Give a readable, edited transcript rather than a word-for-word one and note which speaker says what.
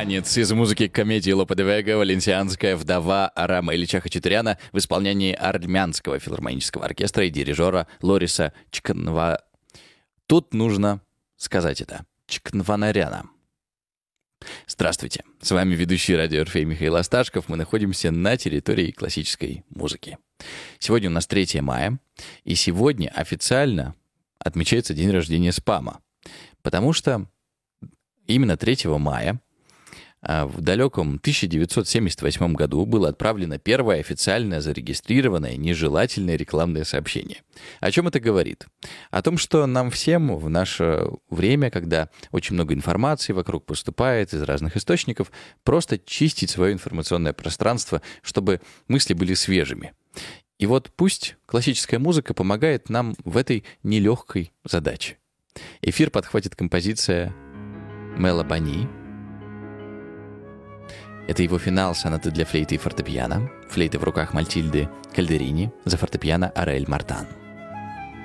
Speaker 1: Танец из музыки комедии Лопе де Вега «Валенсианская вдова» Арама Ильича Хачатуряна в исполнении Армянского филармонического оркестра и дирижера Лориса Чкнва. Тут нужно сказать это. Чкнванаряна. Здравствуйте, с вами ведущий радио Орфей Михаил Осташков. Мы находимся на территории классической музыки. Сегодня у нас 3 мая, и сегодня официально отмечается день рождения СПАМа, потому что именно 3 мая в далеком 1978 году было отправлено первое официально зарегистрированное нежелательное рекламное сообщение. О чем это говорит? О том, что нам всем в наше время, когда очень много информации вокруг поступает из разных источников, просто чистить свое информационное пространство, чтобы мысли были свежими. И вот пусть классическая музыка помогает нам в этой нелегкой задаче. Эфир подхватит композиция Мэла Бани. Это его финал сонаты для флейты и фортепиано. Флейта в руках Матильды Кальдерини, за фортепиано Орель Мартан.